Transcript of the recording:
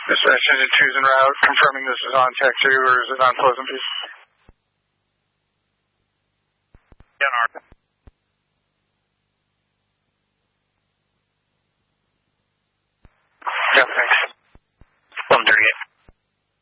Dispatch engine 2's en route, confirming this is on Tech 2 or is it on Pleasant View? Yeah, Yeah, thanks. 1138.